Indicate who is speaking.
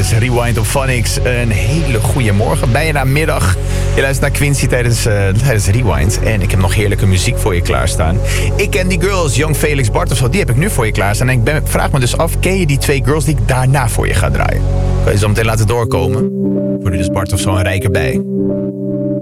Speaker 1: tijdens Rewind op Phonics. Een hele goede morgen, bijna middag. Je luistert naar Quincy tijdens Rewind. En ik heb nog heerlijke muziek voor je klaarstaan. Ik ken die girls, Young Felix Bart of zo, die heb ik nu voor je klaarstaan. En ik vraag me dus af, ken je die 2 girls die ik daarna voor je ga draaien? Kan je zo meteen laten doorkomen? Voor nu dus Bart of zo een rijker bij.